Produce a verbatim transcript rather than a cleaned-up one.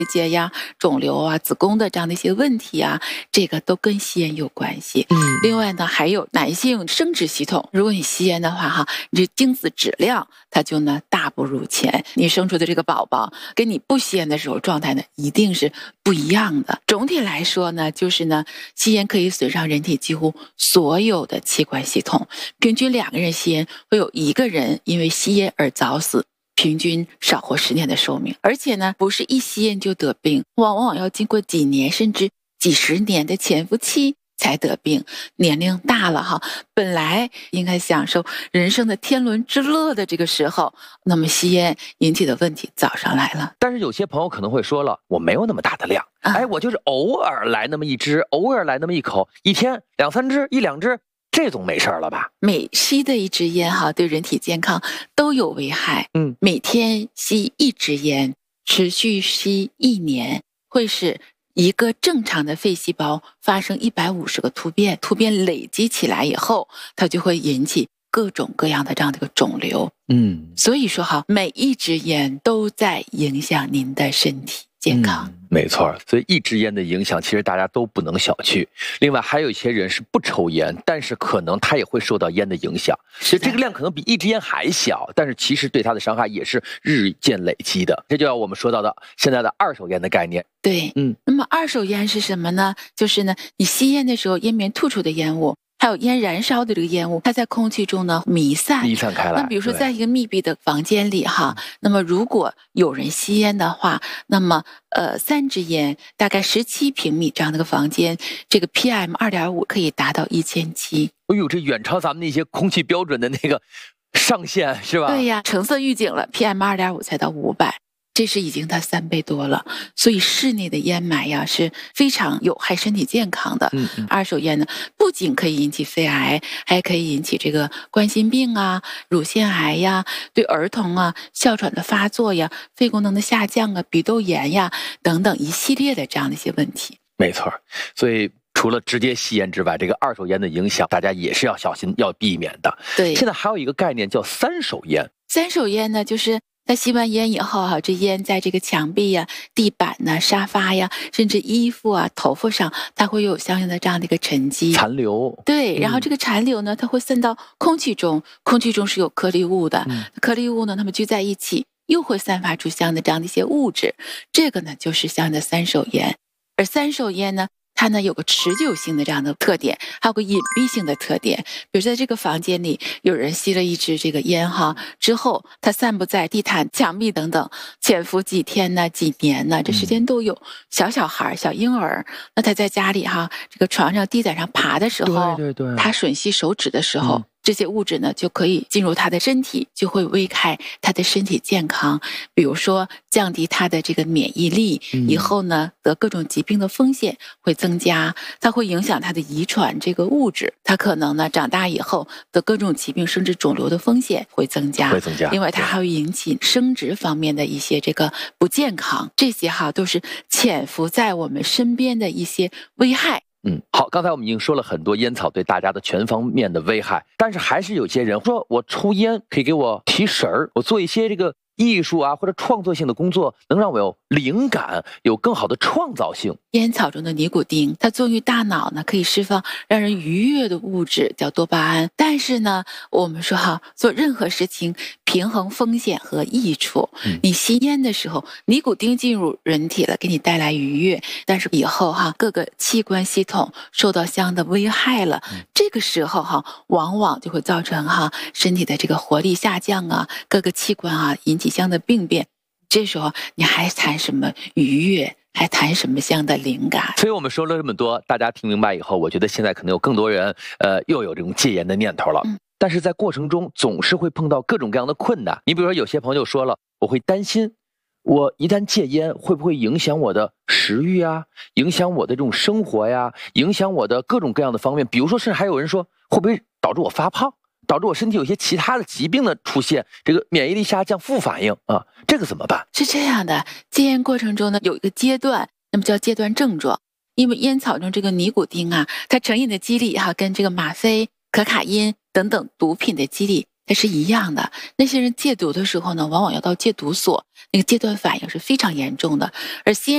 结呀、肿瘤啊、子宫的这样的一些问题啊，这个都跟吸烟有关系。 嗯， 另外呢，还有男性生殖系统，如果你吸烟的话哈，你这精子质量它就呢大不如前，你生出的这个宝宝跟你不吸烟的时候状态呢一定是不一样的。总体来说呢，就是呢，吸烟可以损伤人体几乎所有的器官系统，平均两个人吸烟会有一个人因为吸烟而早死。平均少活十年的寿命，而且呢，不是一吸烟就得病，往往要经过几年甚至几十年的潜伏期才得病。年龄大了哈，本来应该享受人生的天伦之乐的这个时候，那么吸烟引起的问题早上来了。 但是有些朋友可能会说了，我没有那么大的量， 啊、 哎，我就是偶尔来那么一支，偶尔来那么一口，一天两三支，一两支。这总没事了吧？ 每吸的一支烟哈，对人体健康都有危害。 嗯， 每天吸一支烟，持续吸一年，会使一个正常的肺细胞发生一百五十个突变，突变累积起来以后，它就会引起各种各样的这样的一个肿瘤。 嗯， 所以说哈，每一支烟都在影响您的身体健康。 嗯，没错，所以一支烟的影响其实大家都不能小觑。另外还有一些人是不抽烟，但是可能他也会受到烟的影响，所以这个量可能比一支烟还小，但是其实对他的伤害也是日渐累积的。这就要我们说到的现在的二手烟的概念。 对， 嗯， 那么二手烟是什么呢？就是呢，你吸烟的时候烟棉吐出的烟雾，还有烟燃烧的这个烟雾，它在空气中呢弥散， 弥散开来。 那比如说在一个密闭的房间里哈，那么如果有人吸烟的话，那么呃三支烟大概十七平米这样的一个房间，这个 P M 二点五 可以达到一千七。 哎呦，这远超咱们那些空气标准的那个上限是吧？ 对呀，橙色预警了 ，P M 二点五 才到五百。这是已经它三倍多了，所以室内的烟霾呀是非常有害身体健康的。 嗯嗯， 二手烟呢，不仅可以引起肺癌，还可以引起这个冠心病啊、乳腺癌呀，对儿童啊哮喘的发作呀、肺功能的下降啊、鼻窦炎呀等等一系列的这样的一些问题。 没错，所以除了直接吸烟之外，这个二手烟的影响，大家也是要小心、要避免的。 对， 现在还有一个概念叫三手烟。 三手烟呢，就是他吸完烟以后哈、啊，这烟在这个墙壁呀、地板呐、沙发呀，甚至衣服啊、头发上，它会有相应的这样的一个沉积残留。 对，然后这个残留呢，它会渗到空气中，空气中是有颗粒物的， 嗯、 颗粒物呢，它们聚在一起，又会散发出相应的这样的一些物质，这个呢就是相应的三手烟。而三手烟呢，它呢有个持久性的这样的特点，还有个隐蔽性的特点。比如在这个房间里，有人吸了一支这个烟哈，之后它散布在地毯、墙壁等等，潜伏几天呢、几年呢，这时间都有。小小孩、小婴儿，那他在家里哈，这个床上、地毯上爬的时候， 对对对， 他吮吸手指的时候。嗯，这些物质呢就可以进入他的身体，就会危害他的身体健康，比如说降低他的这个免疫力， 嗯、 以后呢得各种疾病的风险会增加，它会影响他的遗传这个物质，他可能呢长大以后得各种疾病甚至肿瘤的风险会增加， 会增加。 另外它还会引起生殖方面的一些这个不健康，这些哈都是潜伏在我们身边的一些危害。 嗯，好，刚才我们已经说了很多烟草对大家的全方面的危害，但是还是有些人说我抽烟可以给我提神儿，我做一些这个艺术啊或者创作性的工作，能让我有灵感，有更好的创造性。 烟草中的尼古丁，它作用于大脑呢，可以释放让人愉悦的物质，叫多巴胺。但是呢，我们说哈，做任何事情平衡风险和益处。嗯、你吸烟的时候，尼古丁进入人体了，给你带来愉悦，但是以后哈，各个器官系统受到相应的危害了。嗯、这个时候哈，往往就会造成哈身体的这个活力下降啊，各个器官啊引起相应的病变。这时候你还谈什么愉悦？还谈什么样的灵感？ 所以我们说了这么多，大家听明白以后，我觉得现在可能有更多人，呃，又有这种戒烟的念头了。嗯、但是在过程中总是会碰到各种各样的困难。你比如说，有些朋友说了，我会担心，我一旦戒烟，会不会影响我的食欲啊？影响我的这种生活呀？影响我的各种各样的方面。比如说，甚至还有人说，会不会导致我发胖？导致我身体有些其他的疾病的出现，这个免疫力下降、副反应啊，这个怎么办？ 是这样的，戒烟过程中呢，有一个阶段，那么叫阶段症状。因为烟草中这个尼古丁啊，它成瘾的机理哈、啊，跟这个吗啡、可卡因等等毒品的机理它是一样的。那些人戒毒的时候呢，往往要到戒毒所，那个戒断反应是非常严重的，而吸烟